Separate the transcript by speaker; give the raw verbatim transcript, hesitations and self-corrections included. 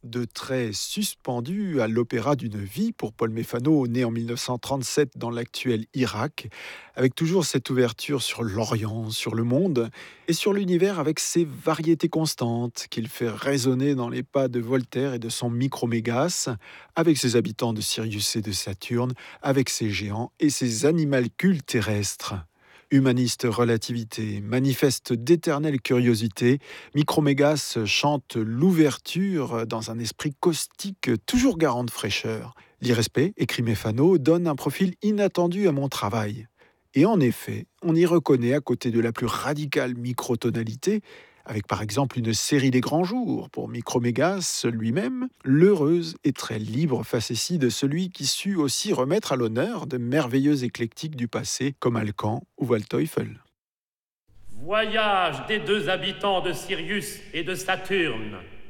Speaker 1: De traits suspendus à l'opéra d'une vie pour Paul Méphano, né en mille neuf cent trente-sept dans l'actuel Irak, avec toujours cette ouverture sur l'Orient, sur le monde et sur l'univers avec ses variétés constantes qu'il fait résonner dans les pas de Voltaire et de son Micromégas, avec ses habitants de Sirius et de Saturne, avec ses géants et ses animalcules terrestres. Humaniste relativité, manifeste d'éternelle curiosité, Micromégas chante l'ouverture dans un esprit caustique toujours garant de fraîcheur. L'irrespect, écrit Méphano, donne un profil inattendu à mon travail. Et en effet, on y reconnaît à côté de la plus radicale microtonalité, avec par exemple une série des grands jours pour Micromégas lui-même, l'heureuse et très libre facétie de celui qui sut aussi remettre à l'honneur de merveilleux éclectiques du passé comme Alcan ou Waldteufel.
Speaker 2: Voyage des deux habitants de Sirius et de Saturne.